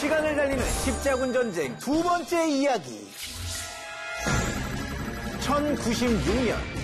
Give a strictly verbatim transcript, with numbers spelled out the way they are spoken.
시간을 달리는 십자군 전쟁 두 번째 이야기. 천구십육 년